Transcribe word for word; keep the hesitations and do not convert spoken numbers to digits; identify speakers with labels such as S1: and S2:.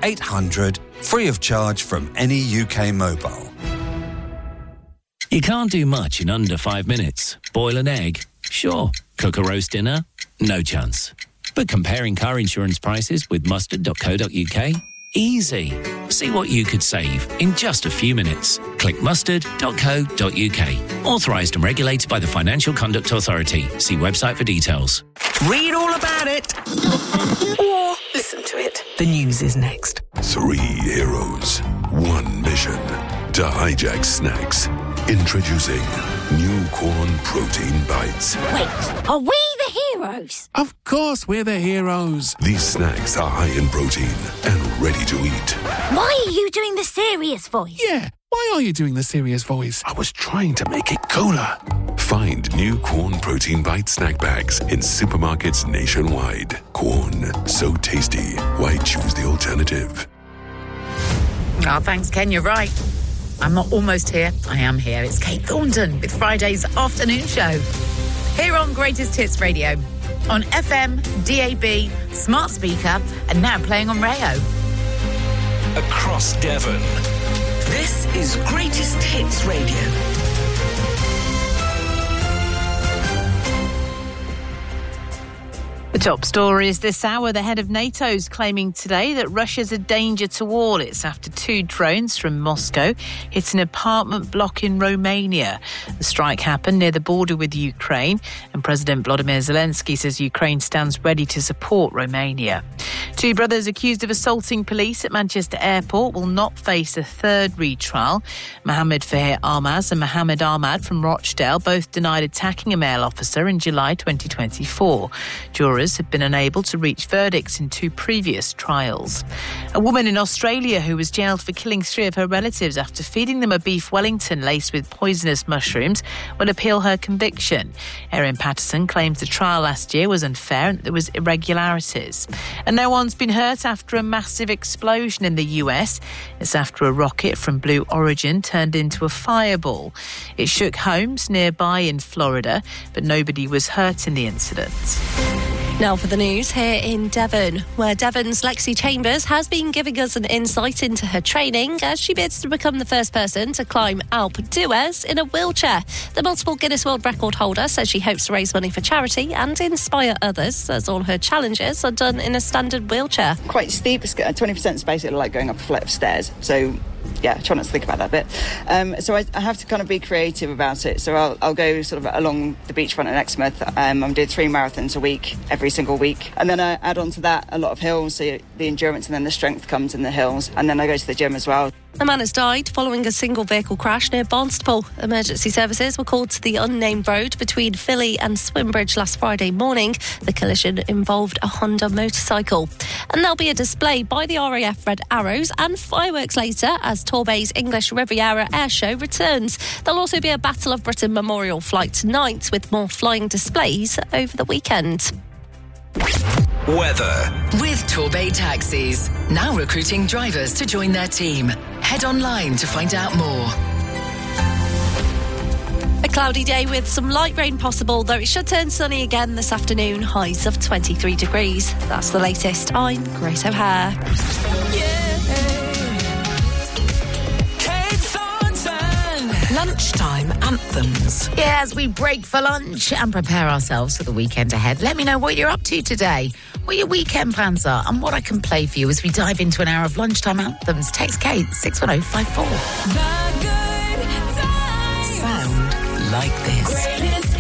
S1: eight hundred, free of charge from any U K mobile.
S2: You can't do much in under five minutes. Boil an egg? Sure. Cook a roast dinner? No chance. But comparing car insurance prices with mustard dot co dot uk? Easy. See what you could save in just a few minutes. Click mustard dot co dot uk. Authorised and regulated by the Financial Conduct Authority. See website for details.
S3: Read all about it. Or listen to it. The news is next.
S4: Three heroes, one mission. To hijack snacks. Introducing new Quorn Protein Bites.
S5: Wait, are we the heroes?
S6: Of course we're the heroes.
S4: These snacks are high in protein and ready to eat.
S5: Why are you doing the serious voice?
S6: Yeah, why are you doing the serious voice?
S4: I was trying to make it cooler. Find new Quorn Protein Bite snack bags in supermarkets nationwide. Quorn, so tasty. Why choose the alternative?
S7: Oh, thanks, Ken. You're right. I'm not almost here. I am here. It's Kate Thornton with Friday's afternoon show. Here on Greatest Hits Radio. On F M, D A B, smart speaker, and now playing on Rayo.
S8: Across Devon.
S3: This is Greatest Hits Radio.
S9: The top story is this hour. The head of NATO's claiming today that Russia's a danger to all. It's after two drones from Moscow hit an apartment block in Romania. The strike happened near the border with Ukraine, and President Volodymyr Zelensky says Ukraine stands ready to support Romania. Two brothers accused of assaulting police at Manchester Airport will not face a third retrial. Mohammed Fahir Armaz and Mohammed Ahmad from Rochdale both denied attacking a male officer in July twenty twenty-four. Jurors have been unable to reach verdicts in two previous trials. A woman in Australia who was jailed for killing three of her relatives after feeding them a beef Wellington laced with poisonous mushrooms will appeal her conviction. Erin Patterson claims the trial last year was unfair and that there was irregularities. And no one's been hurt after a massive explosion in the U S. It's after a rocket from Blue Origin turned into a fireball. It shook homes nearby in Florida, but nobody was hurt in the incident.
S10: Now for the news here in Devon, where Devon's Lexi Chambers has been giving us an insight into her training as she bids to become the first person to climb Alpe d'Huez in a wheelchair. The multiple Guinness World Record holder says she hopes to raise money for charity and inspire others, as all her challenges are done in a standard wheelchair.
S11: Quite steep, twenty percent is basically like going up a flight of stairs, so yeah, try not to think about that bit. Um, so I, I have to kind of be creative about it. So I'll, I'll go sort of along the beachfront at Exmouth. Um, I'm doing three marathons a week, every single week. And then I add on to that a lot of hills, so the endurance and then the strength comes in the hills. And then I go to the gym as well.
S10: A man has died following a single vehicle crash near Barnstaple. Emergency services were called to the unnamed road between Philly and Swimbridge last Friday morning. The collision involved a Honda motorcycle. And there'll be a display by the R A F Red Arrows and fireworks later as Torbay's English Riviera Air Show returns. There'll also be a Battle of Britain memorial flight tonight with more flying displays over the weekend.
S8: Weather.
S3: With Torbay Taxis. Now recruiting drivers to join their team. Head online to find out more.
S10: A cloudy day with some light rain possible, though it should turn sunny again this afternoon. Highs of twenty-three degrees. That's the latest. I'm Grace O'Hare.
S3: Yeah. Lunchtime anthems.
S7: Yeah, as we break for lunch and prepare ourselves for the weekend ahead, let me know what you're up to today, what your weekend plans are, and what I can play for you as we dive into an hour of lunchtime anthems. Text Kate six one oh five four. Sound like this.